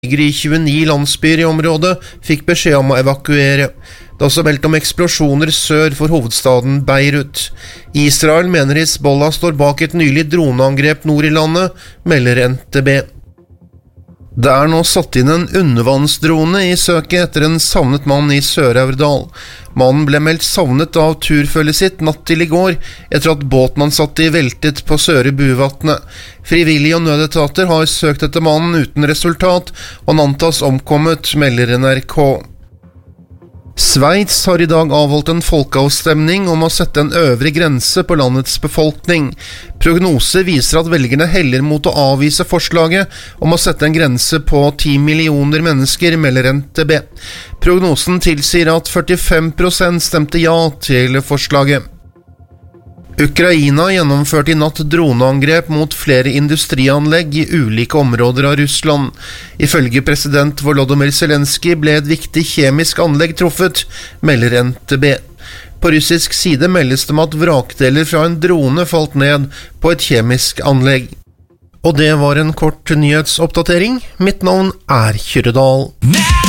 I 29 landsbyer I området fikk beskjed om å evakuere. Det er også meldt om eksplosjoner sør for hovedstaden Beirut. Israel mener Hizbollah står bak et nylig droneangrep nord I landet, melder NTB. Det nå satt inn en undervannsdrone I søket etter en savnet mann I Sør-Aurdal. Mannen ble meldt savnet av turfølget sitt natt til I går, etter at båten han satt I veltet på Søre Buvatnet. Frivillige og nødetater har søkt etter mannen uten resultat, og han antas omkommet, melder NRK. Sveits har I dag avholdt en folkeavstemning om å sette en øvre grense på landets befolkning. Prognoser viser at velgerne heller mot å avvise forslaget om å sette en grense på 10 millioner mennesker, melder NTB. Prognosen tilsier at 45% stemte ja til forslaget. Ukraina gjennomførte I natt droneangrep mot flere industrianlegg I ulike områder av Russland. Ifølge president Volodymyr Zelensky ble et viktig kjemisk anlegg truffet, melder NTB. På russisk side meldes det om at vrakdeler fra en drone falt ned på et kjemisk anlegg. Og det var en kort nyhetsoppdatering. Mitt navn Kyrre Dahl.